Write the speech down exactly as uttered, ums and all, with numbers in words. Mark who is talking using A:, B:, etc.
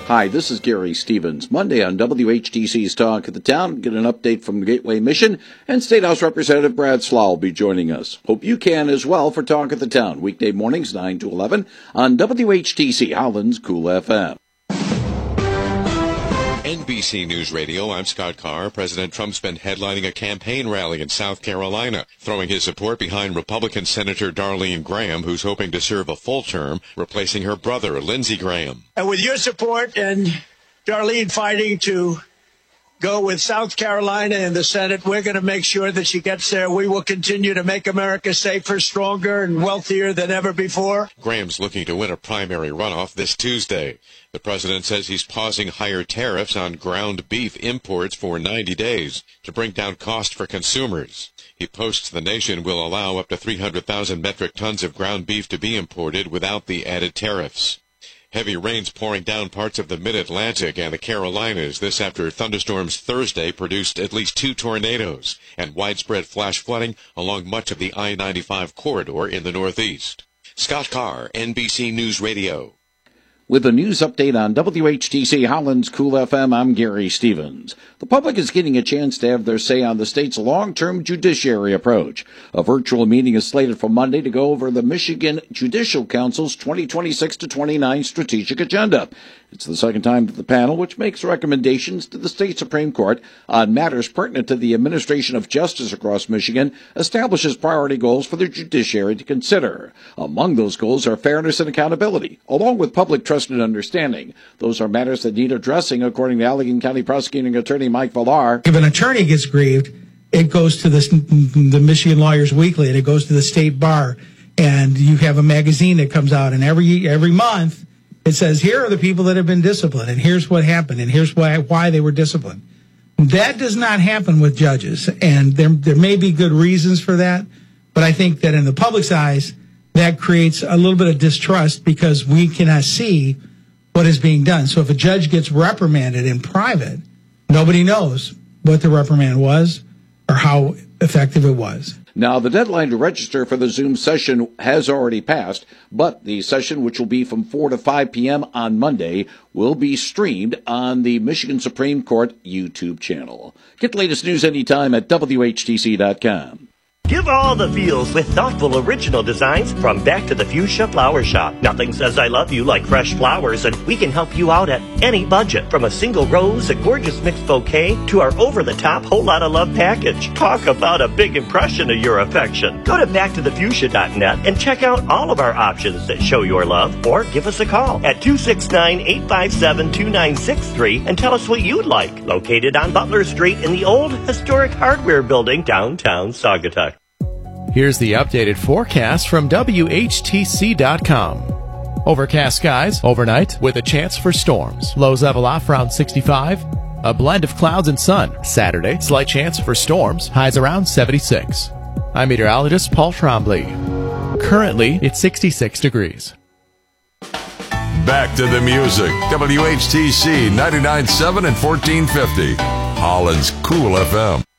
A: Hi, this is Gary Stevens. Monday on W H T C's Talk of the Town, get an update from Gateway Mission, and State House Representative Brad Slough will be joining us. Hope you can as well for Talk of the Town, weekday mornings nine to eleven on W H T C Holland's Cool F M.
B: N B C News Radio, I'm Scott Carr. President Trump's been headlining a campaign rally in South Carolina, throwing his support behind Republican Senator Darlene Graham, who's hoping to serve a full term, replacing her brother, Lindsey Graham.
C: And with your support and Darlene fighting to go with South Carolina in the Senate, we're going to make sure that she gets there. We will continue to make America safer, stronger, and wealthier than ever before.
B: Graham's looking to win a primary runoff this Tuesday. The president says he's pausing higher tariffs on ground beef imports for ninety days to bring down cost for consumers. He posts the nation will allow up to three hundred thousand metric tons of ground beef to be imported without the added tariffs. Heavy rains pouring down parts of the mid-Atlantic and the Carolinas. This after thunderstorms Thursday produced at least two tornadoes and widespread flash flooding along much of the I ninety-five corridor in the Northeast. Scott Carr, N B C News Radio.
A: With a news update on W H T C Holland's Cool F M, I'm Gary Stevens. The public is getting a chance to have their say on the state's long-term judiciary approach. A virtual meeting is slated for Monday to go over the Michigan Judicial Council's twenty twenty-six to twenty-nine strategic agenda. It's the second time that the panel, which makes recommendations to the state Supreme Court on matters pertinent to the administration of justice across Michigan, establishes priority goals for the judiciary to consider. Among those goals are fairness and accountability, along with public trust and understanding. Those are matters that need addressing, according to Allegan County Prosecuting Attorney Mike Villar.
D: If an attorney gets grieved, it goes to the, the Michigan Lawyers Weekly, and it goes to the state bar, and you have a magazine that comes out, and every every month it says, here are the people that have been disciplined, and here's what happened, and here's why why they were disciplined. That does not happen with judges, and there there may be good reasons for that, but I think that in the public's eyes, that creates a little bit of distrust because we cannot see what is being done. So if a judge gets reprimanded in private, nobody knows what the reprimand was or how effective it was.
A: Now, the deadline to register for the Zoom session has already passed, but the session, which will be from four to five p.m. on Monday, will be streamed on the Michigan Supreme Court YouTube channel. Get the latest news anytime at W H T C dot com.
E: Give all the feels with thoughtful original designs from Back to the Fuchsia Flower Shop. Nothing says I love you like fresh flowers, and we can help you out at any budget. From a single rose, a gorgeous mixed bouquet, to our over-the-top whole lot of love package. Talk about a big impression of your affection. Go to back to the fuchsia dot net and check out all of our options that show your love, or give us a call at two six nine, eight five seven, two nine six three and tell us what you'd like. Located on Butler Street in the old historic hardware building downtown Saugatuck.
F: Here's the updated forecast from W H T C dot com. Overcast skies overnight with a chance for storms. Lows level off around sixty-five. A blend of clouds and sun. Saturday, slight chance for storms. Highs around seventy-six. I'm meteorologist Paul Trombley. Currently, it's sixty-six degrees.
G: Back to the music. W H T C ninety-nine point seven and fourteen fifty. Holland's Cool F M.